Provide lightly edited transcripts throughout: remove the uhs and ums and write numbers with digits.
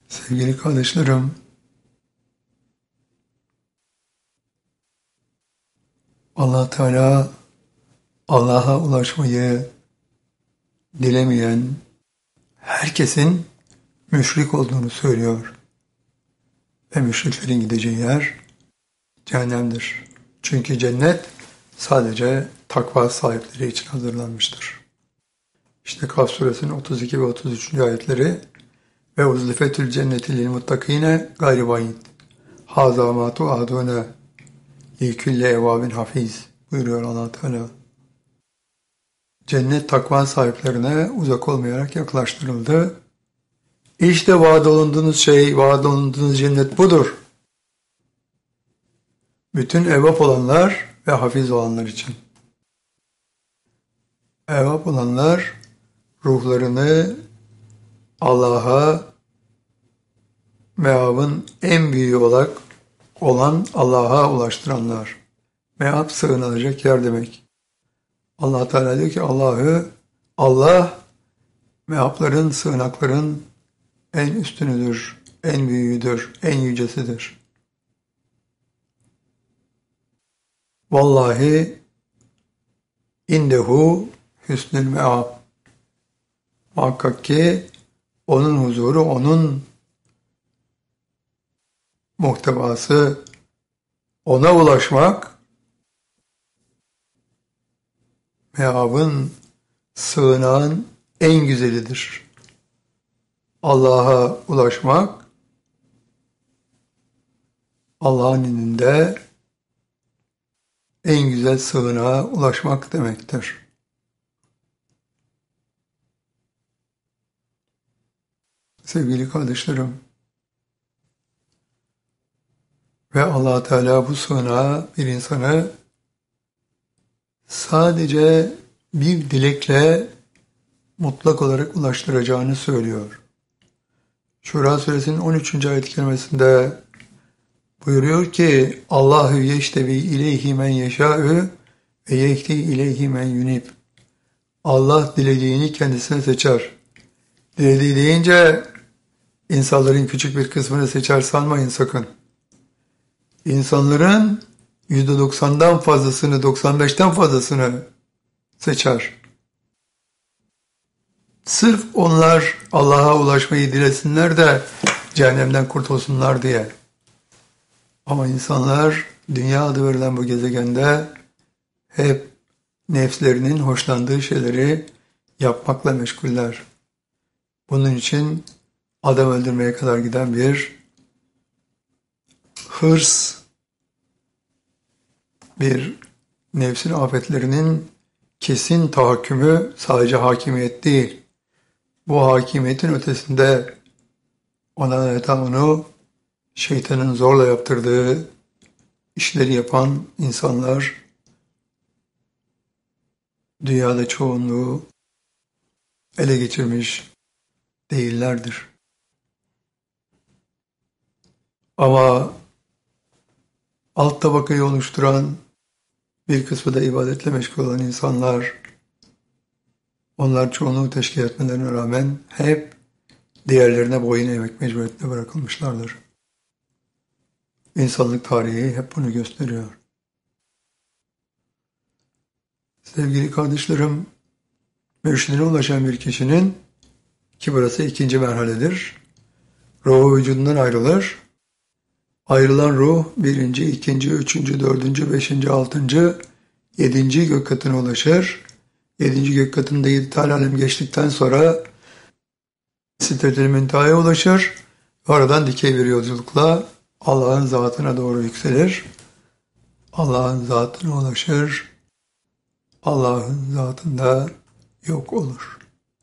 Sevgili kardeşlerim, Allah Teala Allah'a ulaşmayı dilemeyen herkesin müşrik olduğunu söylüyor. Ve müşriklerin gideceği yer cehennemdir. Çünkü cennet sadece takva sahipleri için hazırlanmıştır. İşte Kaf suresinin 32 ve 33. ayetleri ve uzlifetül cenneti lil muttakine gayri vaid. Haza ma tuadune li külli evabin hafiz buyuruyor Allah Teala. Cennet takva sahiplerine uzak olmayarak yaklaştırıldı. İşte vaad olunduğunuz şey, vaad olunduğunuz cennet budur. Bütün evap olanlar ve hafiz olanlar için. Evap olanlar ruhlarını Allah'a, meabın en büyüğü olan Allah'a ulaştıranlar. Meab sığınılacak yer demek. Allah Teala diyor ki Allah meapların, sığınakların en üstünüdür, en büyüğüdür, en yücesidir. Vallahi indehu hüsnül meab. Muhakkak ki onun huzuru, onun muhtevası, ona ulaşmak, meabın, sığınağın en güzelidir. Allah'a ulaşmak, Allah'ın indinde en güzel sığınağa ulaşmak demektir. Sevgili kardeşlerim, ve Allah Teala bu sığınağa bir insanı sadece bir dilekle mutlak olarak ulaştıracağını söylüyor. Şura suresinin 13. ayet-i kerimesinde buyuruyor ki Allahu yeştevi ileyhi men yeşâ'ü ve yehdi ileyhi men yunib. Allah dilediğini kendisine seçer. Dilediği deyince insanların küçük bir kısmını seçer sanmayın sakın. İnsanların %90'dan fazlasını, 95'ten fazlasını seçer. Sırf onlar Allah'a ulaşmayı dilesinler de cehennemden kurtulsunlar diye. Ama insanlar dünya adı verilen bu gezegende hep nefslerinin hoşlandığı şeyleri yapmakla meşguller. Bunun için adam öldürmeye kadar giden bir hırs, bir nefsin afetlerinin kesin tahakkümü sadece hakimiyet değil. Bu hakimiyetin ötesinde onu şeytanın zorla yaptırdığı işleri yapan insanlar dünyada çoğunluğu ele geçirmiş değillerdir. Ama alt tabakayı oluşturan bir kısmı da ibadetle meşgul olan insanlar, onlar çoğunluğu teşkil etmelerine rağmen hep diğerlerine boyun eğmek mecburiyetine bırakılmışlardır. İnsanlık tarihi hep bunu gösteriyor. Sevgili kardeşlerim, mürşidine ulaşan bir kişinin, ki burası ikinci merhaledir, ruhu vücudundan ayrılır. Ayrılan ruh birinci, ikinci, üçüncü, dördüncü, beşinci, altıncı, yedinci gök katına ulaşır. Yedinci gök katında 7 tane alem geçtikten sonra Sidret-i Münteha'ya ulaşır. Oradan dikey bir yolculukla Allah'ın zatına doğru yükselir. Allah'ın zatına ulaşır. Allah'ın zatında yok olur.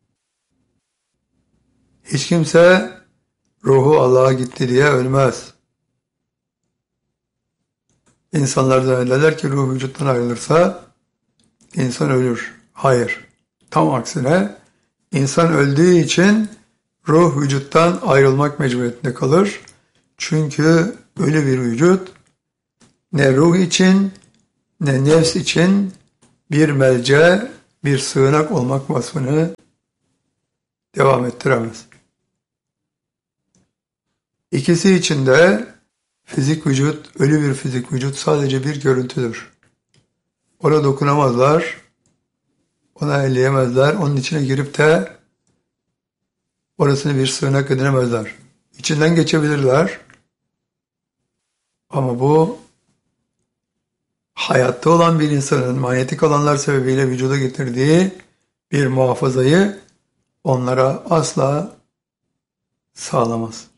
Hiç kimse ruhu Allah'a gitti diye ölmez. İnsanlar zannederler ki ruh vücuttan ayrılırsa insan ölür. Hayır. Tam aksine insan öldüğü için ruh vücuttan ayrılmak mecburiyetinde kalır. Çünkü ölü bir vücut ne ruh için ne nefs için bir melce, bir sığınak olmak vasfını devam ettiremez. İkisi için de fizik vücut, ölü bir fizik vücut sadece bir görüntüdür. Ona dokunamazlar, ona elleyemezler, onun içine girip de orasını bir sığınak edinemezler. İçinden geçebilirler ama bu hayatta olan bir insanın manyetik alanlar sebebiyle vücuda getirdiği bir muhafazayı onlara asla sağlamaz.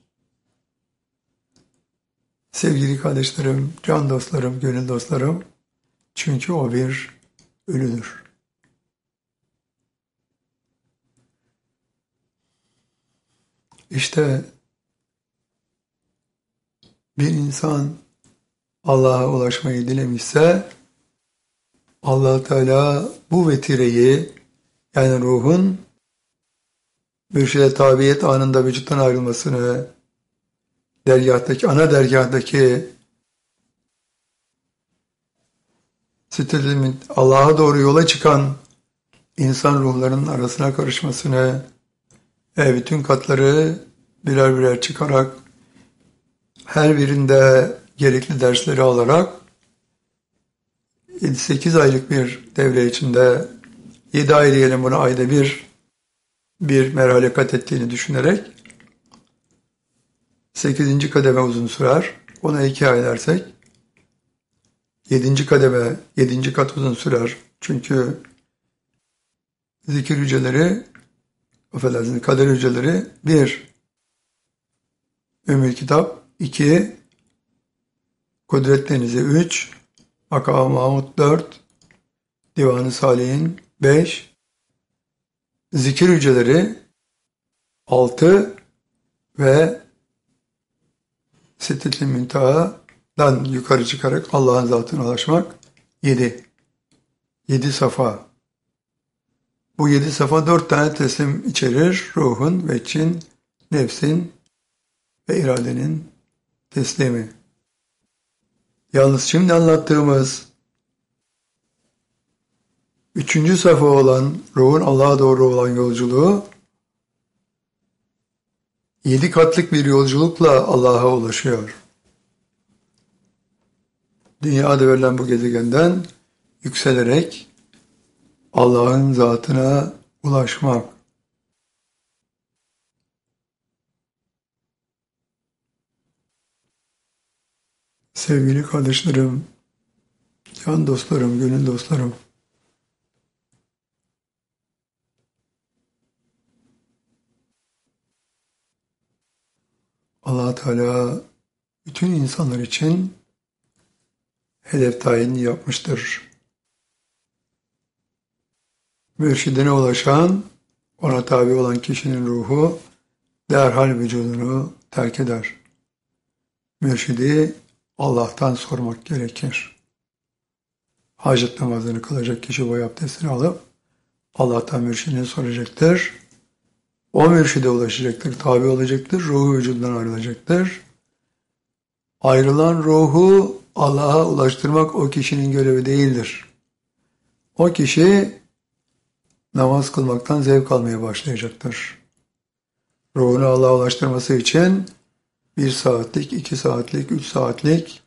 Sevgili kardeşlerim, can dostlarım, gönül dostlarım, çünkü o bir ölüdür. İşte bir insan Allah'a ulaşmayı dilemişse Allah Teala bu vetireyi, yani ruhun mürşide tabiyet anında vücuttan ayrılmasını, ana dergahtaki Allah'a doğru yola çıkan insan ruhlarının arasına karışmasını ve bütün katları birer birer çıkarak her birinde gerekli dersleri alarak 7-8 aylık bir devre içinde 7 ay diyelim, buna ayda bir merhale kat ettiğini düşünerek 8. kademe uzun sürer. Ona 2 ay dersek 7. kademe 7. kat uzun sürer. Çünkü zikir hücreleri, affedersiniz, kader hücreleri 1 Ümmül Kitap, 2 Kudret Denizi, 3 Makam-ı Mahmud, 4 Divan-ı Salih'in, 5 zikir hücreleri, 6 ve Siddetül Münteha'dan yukarı çıkarak Allah'ın zatına ulaşmak 7. 7 safa. Bu 7 safa 4 tane teslim içerir. Ruhun, veçin, nefsin ve iradenin teslimi. Yalnız şimdi anlattığımız 3. safa olan ruhun Allah'a doğru olan yolculuğu 7 katlık bir yolculukla Allah'a ulaşıyor. Dünyada verilen bu gezegenden yükselerek Allah'ın zatına ulaşmak. Sevgili kardeşlerim, can dostlarım, gönül dostlarım, Allah Teala bütün insanlar için hedef tayini yapmıştır. Mürşidine ulaşan, ona tabi olan kişinin ruhu derhal vücudunu terk eder. Mürşidi Allah'tan sormak gerekir. Hacet namazını kılacak kişi boy abdestini alıp Allah'tan mürşidini soracaktır. O mürşide ulaşacaktır, tabi olacaktır, ruhu vücudundan ayrılacaktır. Ayrılan ruhu Allah'a ulaştırmak o kişinin görevi değildir. O kişi namaz kılmaktan zevk almaya başlayacaktır. Ruhunu Allah'a ulaştırması için 1 saatlik, 2 saatlik, 3 saatlik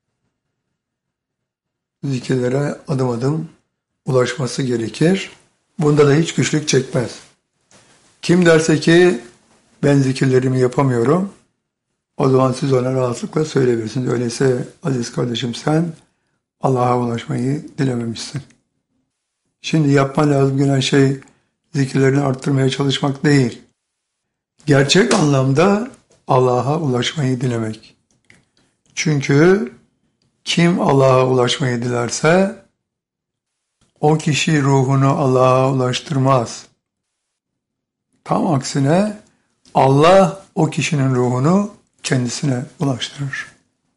zikirlere adım adım ulaşması gerekir. Bunda da hiç güçlük çekmez. Kim derse ki ben zikirlerimi yapamıyorum, o zaman siz ona rahatlıkla söyleyebilirsiniz. Öyleyse aziz kardeşim, sen Allah'a ulaşmayı dilememişsin. Şimdi yapman lazım gelen şey zikirlerini arttırmaya çalışmak değil. Gerçek anlamda Allah'a ulaşmayı dilemek. Çünkü kim Allah'a ulaşmayı dilerse o kişi ruhunu Allah'a ulaştırmaz. Tam aksine Allah o kişinin ruhunu kendisine ulaştırır.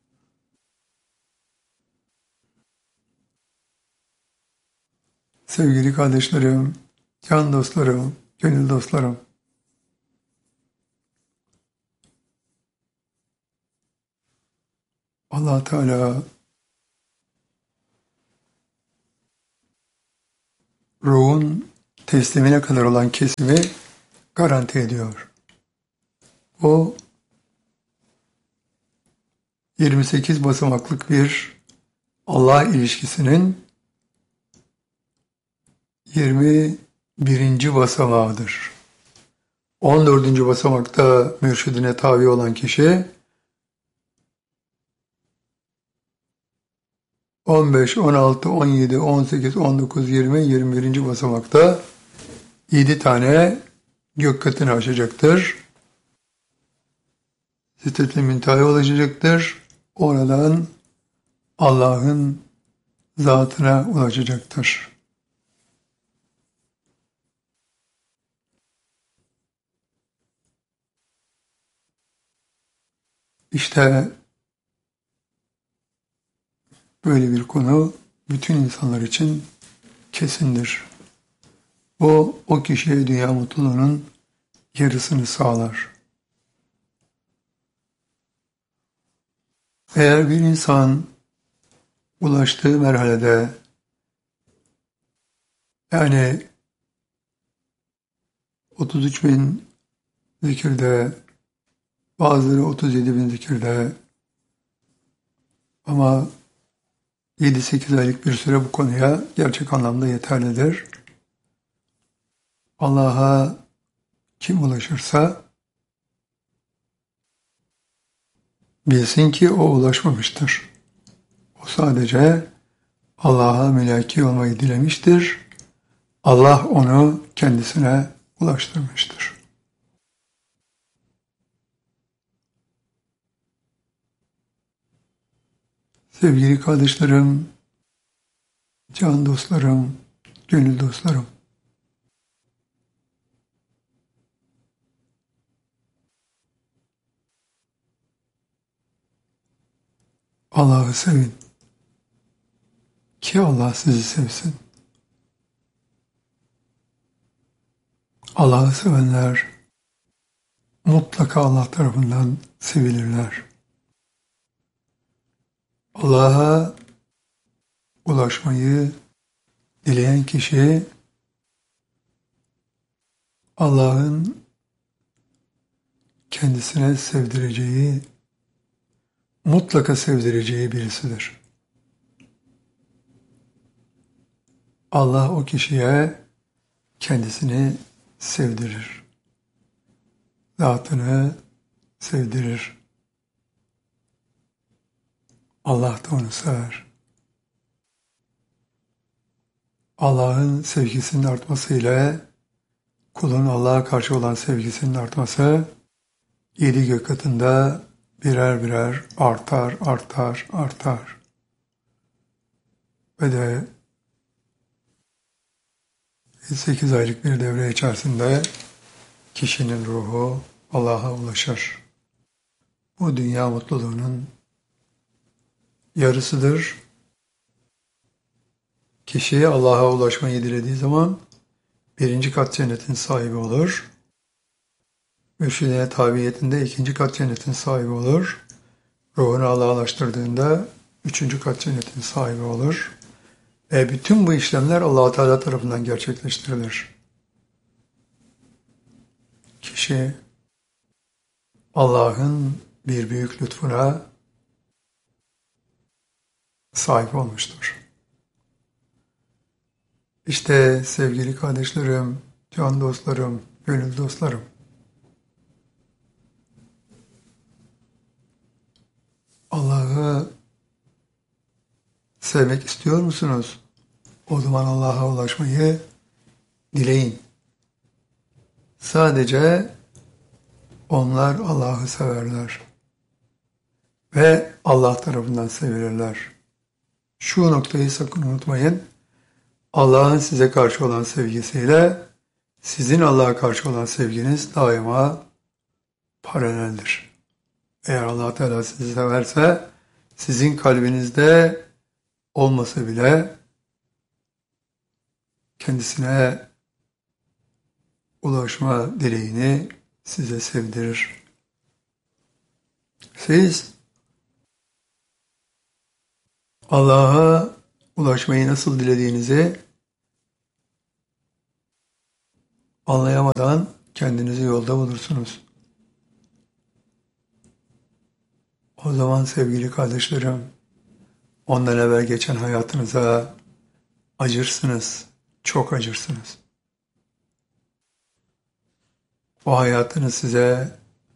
Sevgili kardeşlerim, can dostlarım, gönül dostlarım, Allah Teala ruhun teslimine kadar olan kesimi garanti ediyor. O 28 basamaklık bir Allah ilişkisinin 21. basamağıdır. 14. basamakta mürşidine tabi olan kişi 15, 16, 17, 18, 19, 20, 21. basamakta 7 tane gök katını aşacaktır. Sidret-i Münteha'ya ulaşacaktır. Oradan Allah'ın zatına ulaşacaktır. İşte böyle bir konu bütün insanlar için kesindir. O kişiye dünya mutluluğunun yarısını sağlar. Eğer bir insan ulaştığı merhalede, yani 33 bin zikirde, bazıları 37 bin zikirde, ama 7-8 aylık bir süre bu konuya gerçek anlamda yeterlidir. Allah'a kim ulaşırsa bilsin ki o ulaşmamıştır. O sadece Allah'a mülaki olmayı dilemiştir. Allah onu kendisine ulaştırmıştır. Sevgili kardeşlerim, can dostlarım, gönül dostlarım, Allah'ı sevin ki Allah sizi sevsin. Allah'ı sevenler mutlaka Allah tarafından sevilirler. Allah'a ulaşmayı dileyen kişi Allah'ın kendisine sevdireceği, mutlaka sevdireceği birisidir. Allah o kişiye kendisini sevdirir. Zatını sevdirir. Allah da onu sever. Allah'ın sevgisinin artmasıyla kulun Allah'a karşı olan sevgisinin artması 7 gök katında birer birer artar. Ve de 8 aylık bir devre içerisinde kişinin ruhu Allah'a ulaşır. Bu dünya mutluluğunun yarısıdır. Kişi Allah'a ulaşmayı dilediği zaman 1. kat cennetin sahibi olur. Mürşidine tabiyetinde 2. kat cennetin sahibi olur. Ruhunu Allah'a ulaştırdığında 3. kat cennetin sahibi olur. Bütün bu işlemler Allah-u Teala tarafından gerçekleştirilir. Kişi Allah'ın bir büyük lütfuna sahip olmuştur. İşte sevgili kardeşlerim, can dostlarım, gönül dostlarım, Allah'ı sevmek istiyor musunuz? O zaman Allah'a ulaşmayı dileyin. Sadece onlar Allah'ı severler ve Allah tarafından sevilirler. Şu noktayı sakın unutmayın. Allah'ın size karşı olan sevgisiyle sizin Allah'a karşı olan sevginiz daima paraleldir. Eğer Allah Teala sizi severse sizin kalbinizde olmasa bile kendisine ulaşma dileğini size sevdirir. Siz Allah'a ulaşmayı nasıl dilediğinizi anlayamadan kendinizi yolda bulursunuz. O zaman sevgili kardeşlerim, ondan evvel geçen hayatınıza acırsınız, çok acırsınız. O hayatınız size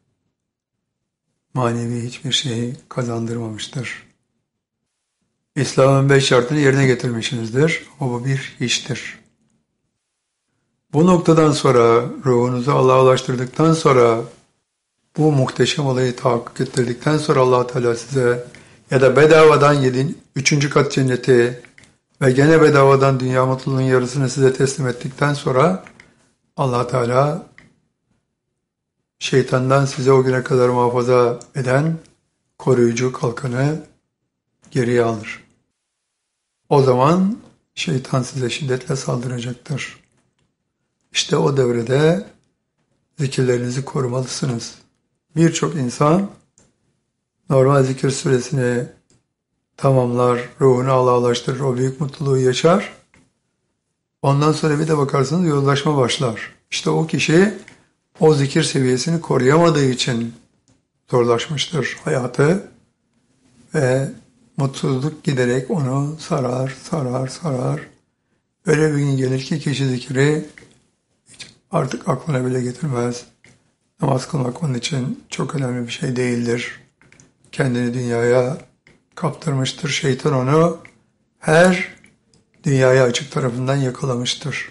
manevi hiçbir şey kazandırmamıştır. İslam'ın 5 şartını yerine getirmişsinizdir. Bu bir hiçtir. Bu noktadan sonra ruhunuzu Allah'a ulaştırdıktan sonra bu muhteşem olayı tahakkuk ettirdikten sonra Allah Teala size ya da bedavadan yedin 3. kat cenneti ve gene bedavadan dünya mutluluğun yarısını size teslim ettikten sonra Allah Teala şeytandan size o güne kadar muhafaza eden koruyucu kalkanı geriye alır. O zaman şeytan size şiddetle saldıracaktır. İşte o devrede zikirlerinizi korumalısınız. Birçok insan normal zikir süresini tamamlar, ruhunu Allah'a ulaştırır, o büyük mutluluğu yaşar. Ondan sonra bir de bakarsınız yozlaşma başlar. İşte o kişi o zikir seviyesini koruyamadığı için zorlaşmıştır hayatı ve mutsuzluk giderek onu sarar. Öyle bir gün gelir ki kişi zikri hiç artık aklına bile getirmez. Namaz kılmak onun için çok önemli bir şey değildir. Kendini dünyaya kaptırmıştır. Şeytan onu her dünyaya açık tarafından yakalamıştır.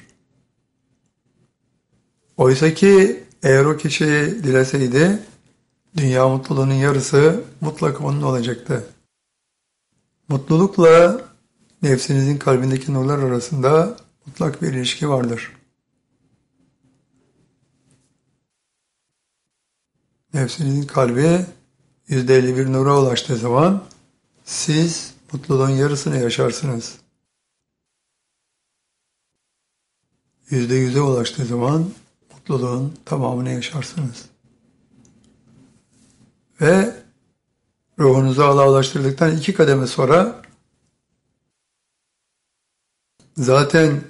Oysa ki eğer o kişi dileseydi dünya mutluluğunun yarısı mutlaka onun olacaktı. Mutlulukla nefsinizin kalbindeki nurlar arasında mutlak bir ilişki vardır. Nefsinizin kalbi %51 nura ulaştığı zaman siz mutluluğun yarısını yaşarsınız. %100'e ulaştığı zaman mutluluğun tamamını yaşarsınız. Ve ruhunuzu Allah'a ulaştırdıktan 2 kademe sonra zaten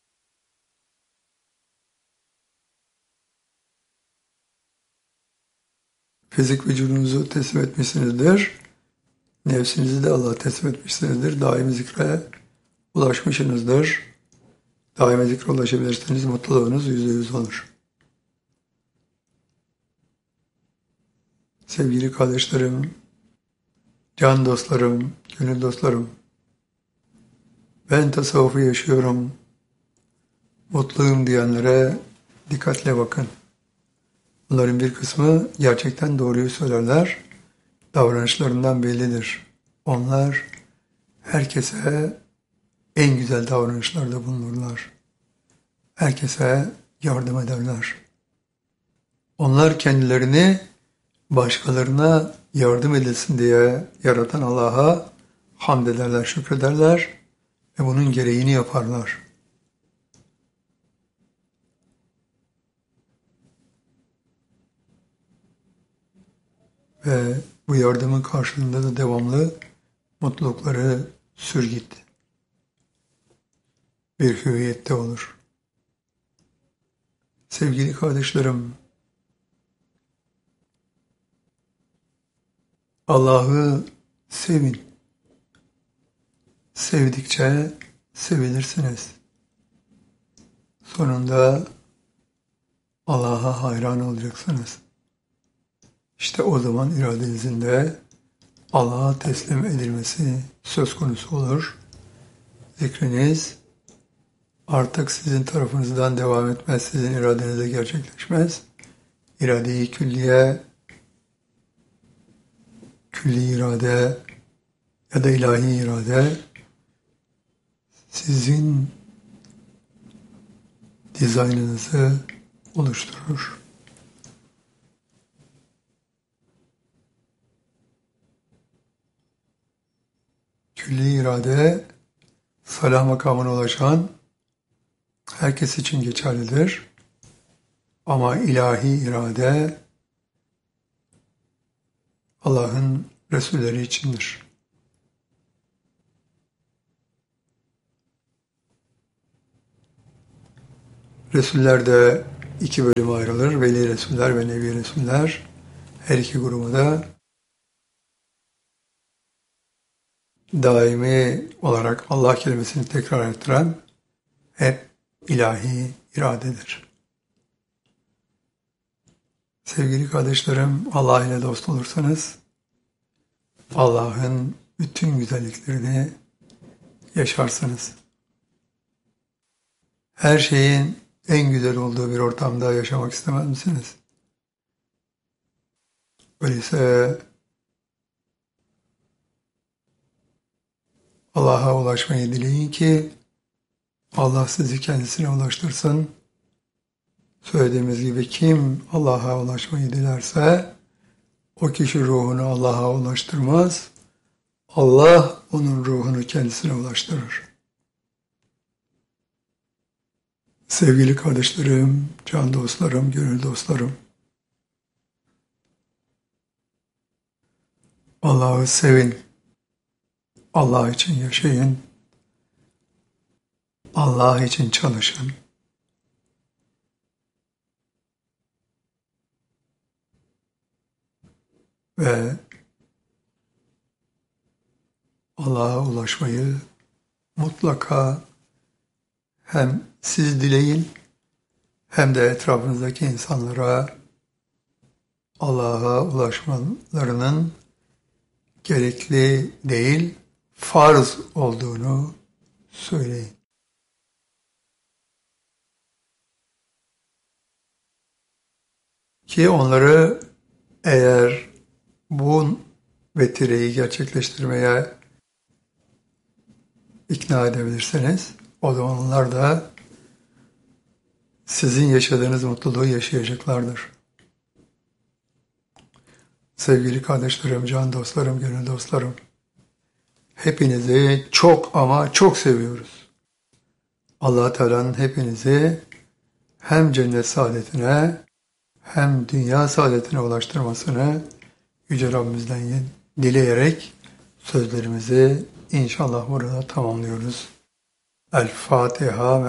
fizik vücudunuzu teslim etmişsinizdir. Nefsinizi de Allah'a teslim etmişsinizdir. Daimi zikre ulaşmışsınızdır. Daimi zikre ulaşabilirseniz mutluluğunuz %100 olur. Sevgili kardeşlerim, can dostlarım, gönül dostlarım, ben tasavvufu yaşıyorum, mutluyum diyenlere dikkatle bakın. Bunların bir kısmı gerçekten doğruyu söylerler, davranışlarından bellidir. Onlar herkese en güzel davranışlarda bulunurlar. Herkese yardım ederler. Onlar kendilerini başkalarına yardım edilsin diye yaratan Allah'a hamd ederler, şükrederler ve bunun gereğini yaparlar. Ve bu yardımın karşılığında da devamlı mutlulukları sürgit bir hüviyette olur. Sevgili kardeşlerim, Allah'ı sevin. Sevdikçe sevilirsiniz. Sonunda Allah'a hayran olacaksınız. İşte o zaman iradenizin de Allah'a teslim edilmesi söz konusu olur. Zikriniz artık sizin tarafınızdan devam etmez, sizin iradenizde gerçekleşmez. İrade-i külliye, külli irade ya da ilahi irade sizin dizaynınızı oluşturur. Külli irade salah makamına ulaşan herkes için geçerlidir. Ama ilahi irade Allah'ın Resulleri içindir. Resuller de 2 bölüme ayrılır. Veli Resuller ve Nebi Resuller. Her iki gruba da daimi olarak Allah kelimesini tekrar ettiren hep ilahi iradedir. Sevgili kardeşlerim, Allah ile dost olursanız Allah'ın bütün güzelliklerini yaşarsınız. Her şeyin en güzel olduğu bir ortamda yaşamak istemez misiniz? Öyleyse Allah'a ulaşmayı dileyin ki Allah sizi kendisine ulaştırsın. Söylediğimiz gibi kim Allah'a ulaşmayı dilerse o kişi ruhunu Allah'a ulaştırmaz. Allah onun ruhunu kendisine ulaştırır. Sevgili kardeşlerim, can dostlarım, gönül dostlarım. Allah'ı sevin. Allah için yaşayın. Allah için çalışın. Ve Allah'a ulaşmayı mutlaka hem siz dileyin hem de etrafınızdaki insanlara Allah'a ulaşmalarının gerekli değil, farz olduğunu söyleyin. Ki onları eğer bu vetireyi gerçekleştirmeye ikna edebilirseniz, o zaman onlar da sizin yaşadığınız mutluluğu yaşayacaklardır. Sevgili kardeşlerim, can dostlarım, gönül dostlarım, hepinizi çok ama çok seviyoruz. Allah Teala'nın hepinizi hem cennet saadetine hem dünya saadetine ulaştırmasını Yüce Rabbimizden dileyerek sözlerimizi inşallah burada tamamlıyoruz. El Fatiha.